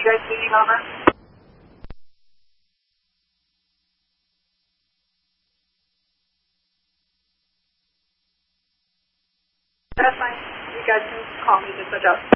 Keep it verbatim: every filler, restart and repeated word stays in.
guys meeting over? That's fine. You guys can call me to adjust.